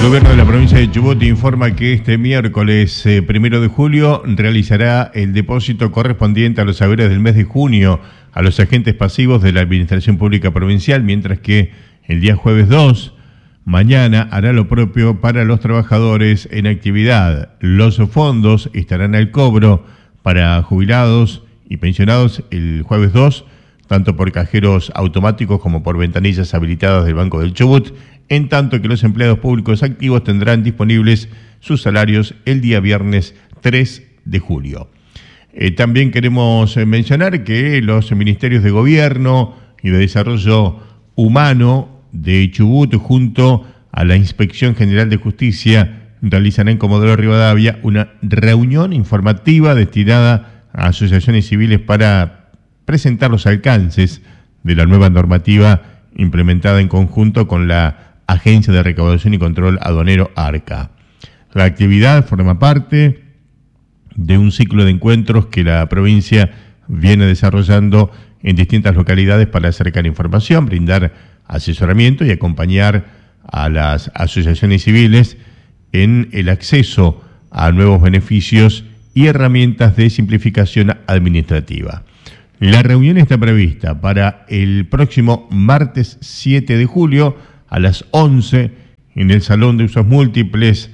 gobierno de la provincia de Chubut informa que este miércoles 1 de julio realizará el depósito correspondiente a los haberes del mes de junio a los agentes pasivos de la Administración Pública Provincial, mientras que el día jueves 2, mañana, hará lo propio para los trabajadores en actividad. Los fondos estarán al cobro para jubilados y pensionados el jueves 2, tanto por cajeros automáticos como por ventanillas habilitadas del Banco del Chubut, en tanto que los empleados públicos activos tendrán disponibles sus salarios el día viernes 3 de julio. También queremos mencionar que los ministerios de Gobierno y de Desarrollo Humano de Chubut, junto a la Inspección General de Justicia, realizarán en Comodoro Rivadavia una reunión informativa destinada a asociaciones civiles para presentar los alcances de la nueva normativa implementada en conjunto con la Agencia de Recaudación y Control Aduanero ARCA. La actividad forma parte de un ciclo de encuentros que la provincia viene desarrollando en distintas localidades para acercar información, brindar asesoramiento y acompañar a las asociaciones civiles en el acceso a nuevos beneficios y herramientas de simplificación administrativa. La reunión está prevista para el próximo martes 7 de julio a las 11 en el Salón de Usos Múltiples,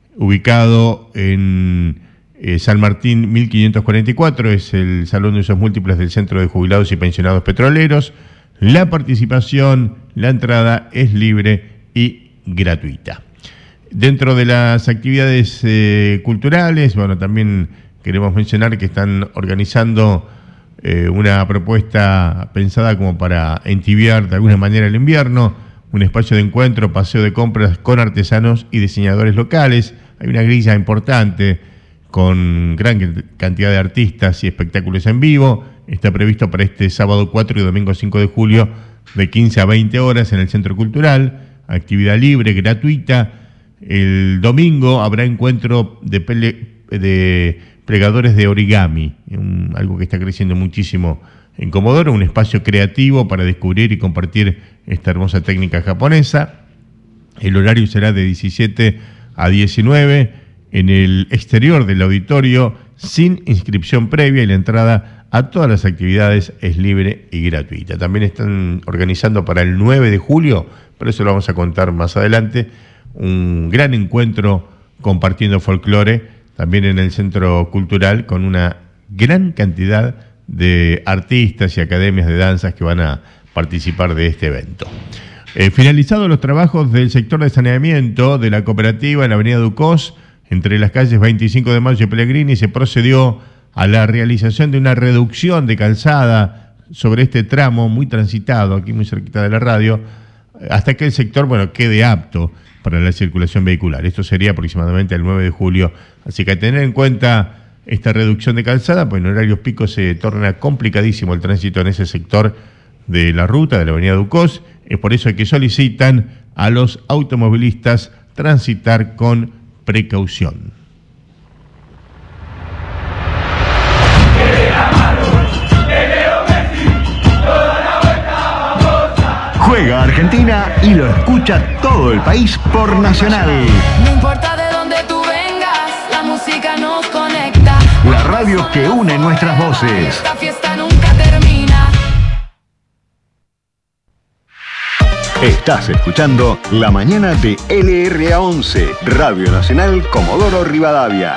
ubicado en San Martín 1544, es el Salón de Usos Múltiples del Centro de Jubilados y Pensionados Petroleros. La participación, la entrada es libre y gratuita. Dentro de las actividades culturales, bueno, también queremos mencionar que están organizando una propuesta pensada como para entibiar de alguna manera el invierno, un espacio de encuentro, paseo de compras con artesanos y diseñadores locales. Hay una grilla importante con gran cantidad de artistas y espectáculos en vivo. Está previsto para este sábado 4 y domingo 5 de julio de 15 a 20 horas en el Centro Cultural. Actividad libre, gratuita. El domingo habrá encuentro de plegadores de origami, algo que está creciendo muchísimo en Comodoro, un espacio creativo para descubrir y compartir esta hermosa técnica japonesa. El horario será de 17 a 19 en el exterior del auditorio, sin inscripción previa, y la entrada a todas las actividades es libre y gratuita. También están organizando para el 9 de julio, pero eso lo vamos a contar más adelante, un gran encuentro compartiendo folclore, también en el Centro Cultural, con una gran cantidad de artistas y academias de danzas que van a participar de este evento. Finalizados los trabajos del sector de saneamiento de la cooperativa en la avenida Ducós, entre las calles 25 de Mayo y Pellegrini, se procedió a la realización de una reducción de calzada sobre este tramo muy transitado, aquí muy cerquita de la radio, hasta que el sector, quede apto para la circulación vehicular. Esto sería aproximadamente el 9 de julio. Así que a tener en cuenta esta reducción de calzada, pues en horarios picos se torna complicadísimo el tránsito en ese sector de la ruta de la avenida Ducós. Es por eso que solicitan a los automovilistas transitar con precaución. Juega Argentina y lo escucha todo el país por Nacional. No importa de dónde tú vengas, la música nos conecta. La radio que une nuestras voces. Esta fiesta nunca termina. Estás escuchando La Mañana de LRA11, Radio Nacional Comodoro Rivadavia.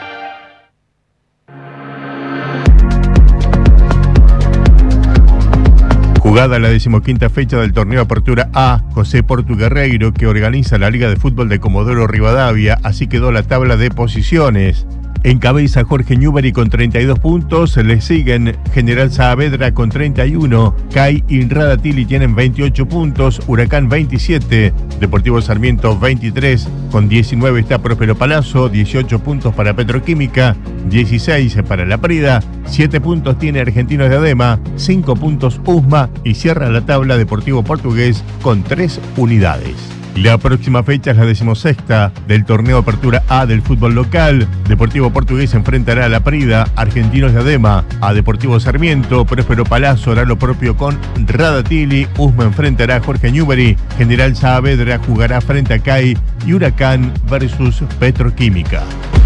Jugada la 15ª fecha del torneo Apertura A, José Portu Guerreiro, que organiza la Liga de Fútbol de Comodoro Rivadavia. Así quedó la tabla de posiciones. Encabeza Jorge Newbery con 32 puntos, le siguen General Saavedra con 31, CAI y Radatili tienen 28 puntos, Huracán 27, Deportivo Sarmiento 23, con 19 está Próspero Palazzo, 18 puntos para Petroquímica, 16 para La Prida, 7 puntos tiene Argentinos de Adema, 5 puntos USMA y cierra la tabla Deportivo Portugués con 3 unidades. La próxima fecha es la 16ª del torneo Apertura A del fútbol local. Deportivo Portugués enfrentará a La Prida, Argentinos de Adema a Deportivo Sarmiento, Próspero Palazzo hará lo propio con Radatili, Usma enfrentará a Jorge Newbery, General Saavedra jugará frente a CAI y Huracán versus Petroquímica.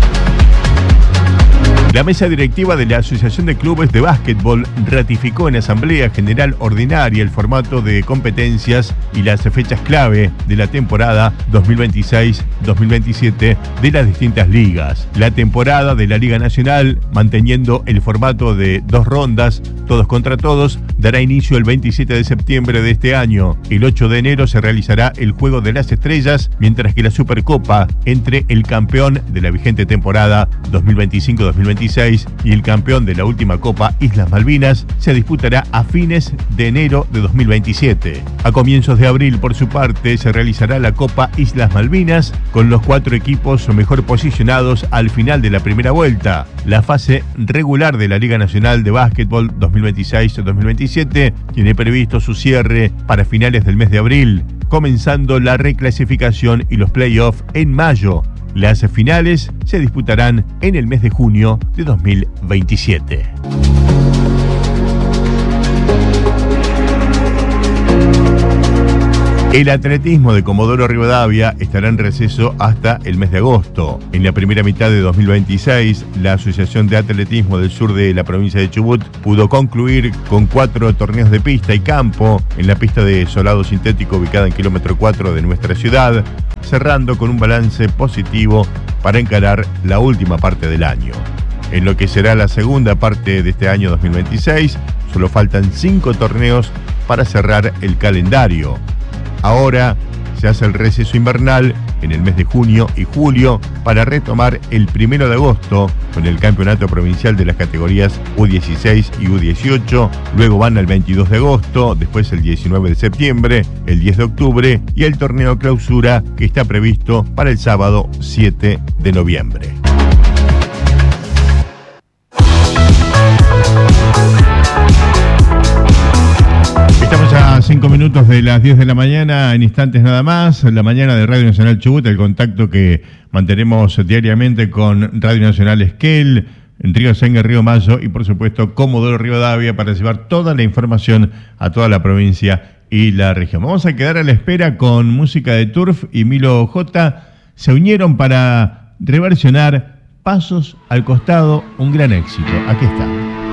La mesa directiva de la Asociación de Clubes de Básquetbol ratificó en Asamblea General Ordinaria el formato de competencias y las fechas clave de la temporada 2026-2027 de las distintas ligas. La temporada de la Liga Nacional, manteniendo el formato de 2 rondas, todos contra todos, dará inicio el 27 de septiembre de este año. El 8 de enero se realizará el Juego de las Estrellas, mientras que la Supercopa entre el campeón de la vigente temporada 2025-2026 y el campeón de la última Copa Islas Malvinas se disputará a fines de enero de 2027. A comienzos de abril, por su parte, se realizará la Copa Islas Malvinas con los 4 equipos mejor posicionados al final de la primera vuelta. La fase regular de la Liga Nacional de Básquetbol 2026-2027 tiene previsto su cierre para finales del mes de abril, comenzando la reclasificación y los playoffs en mayo. Las finales se disputarán en el mes de junio de 2027. El atletismo de Comodoro Rivadavia estará en receso hasta el mes de agosto. En la primera mitad de 2026, la Asociación de Atletismo del Sur de la provincia de Chubut pudo concluir con 4 torneos de pista y campo en la pista de solado sintético ubicada en kilómetro 4 de nuestra ciudad, cerrando con un balance positivo para encarar la última parte del año. En lo que será la segunda parte de este año 2026, solo faltan 5 torneos para cerrar el calendario. Ahora se hace el receso invernal en el mes de junio y julio para retomar el 1 de agosto con el campeonato provincial de las categorías U16 y U18. Luego van al 22 de agosto, después el 19 de septiembre, el 10 de octubre y el torneo clausura que está previsto para el sábado 7 de noviembre. Estamos a 5 minutos de las 10 de la mañana, en instantes nada más, la mañana de Radio Nacional Chubut, el contacto que mantenemos diariamente con Radio Nacional Esquel, en Río Sengue, Río Mayo y por supuesto Comodoro Rivadavia para llevar toda la información a toda la provincia y la región. Vamos a quedar a la espera con música de Turf y Milo J. Se unieron para reversionar Pasos al Costado, un gran éxito. Aquí está.